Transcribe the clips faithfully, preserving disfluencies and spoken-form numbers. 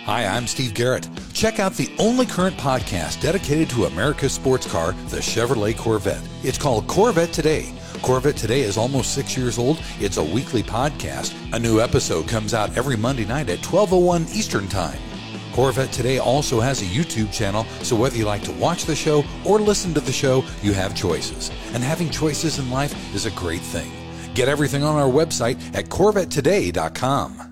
Hi, I'm Steve Garrett. Check out the only current podcast dedicated to America's sports car, the Chevrolet Corvette. It's called Corvette Today. Corvette Today is almost six years old. It's a weekly podcast. A new episode comes out every Monday night at twelve oh one Eastern Time. Corvette Today also has a YouTube channel, so whether you like to watch the show or listen to the show, you have choices. And having choices in life is a great thing. Get everything on our website at corvette today dot com.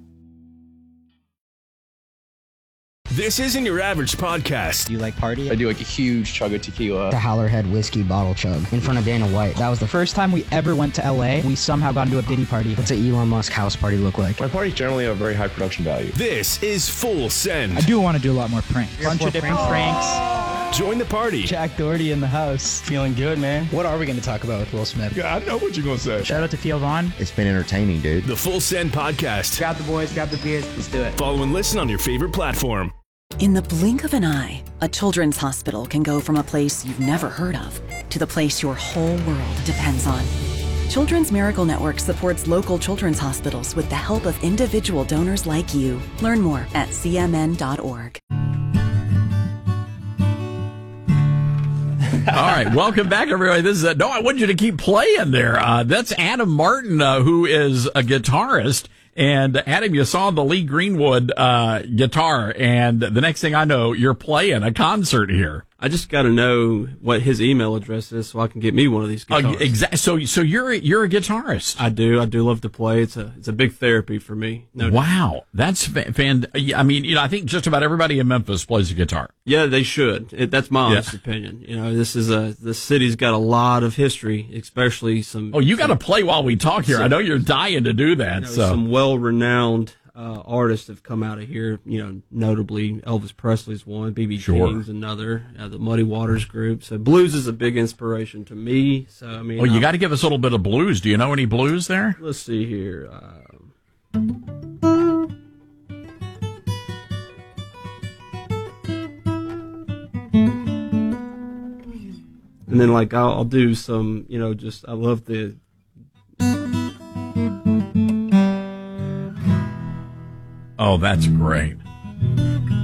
This isn't your average podcast. Do you like party? I do like a huge chug of tequila. The Howlerhead whiskey bottle chug in front of Dana White. That was the first time we ever went to L A. We somehow got into a Diddy party. What's an Elon Musk house party look like? My parties generally have very high production value. This is Full Send. I do want to do a lot more pranks. A bunch of different pranks. Join the party. Jack Doherty in the house. Feeling good, man. What are we going to talk about with Will Smith? Yeah, I know what you're going to say. Shout out to Theo Vaughn. It's been entertaining, dude. The Full Send podcast. Grab the boys, grab the beers, let's do it. Follow and listen on your favorite platform. In the blink of an eye, a children's hospital can go from a place you've never heard of to the place your whole world depends on. Children's Miracle Network supports local children's hospitals with the help of individual donors like you. Learn more at c m n dot org. All right, welcome back, everybody. This is uh, no, I want you to keep playing there. Uh, that's Adam Martin, uh, who is a guitarist. And Adam, you saw the Lee Greenwood uh, guitar, and the next thing I know, you're playing a concert here. I just got to know what his email address is so I can get me one of these guitars. Uh, exactly. So, so you're a, you're a guitarist. I do. I do love to play. It's a it's a big therapy for me. No wow, doubt. that's fan. I mean, you know, I think just about everybody in Memphis plays a guitar. Yeah, they should. It, that's my honest yeah. opinion. You know, this is a the city's got a lot of history, especially some. Oh, you got to play while we talk here. Some, I know you're dying to do that. You know, so some well-renowned uh, artists have come out of here. You know, notably Elvis Presley's one, B B sure. King's another, uh, the Muddy Waters group. So blues is a big inspiration to me. So I mean, oh, you got to give us a little bit of blues. Do you know any blues there? Let's see here. Um, and then like I'll, I'll do some, you know, just I love the. Oh, that's great.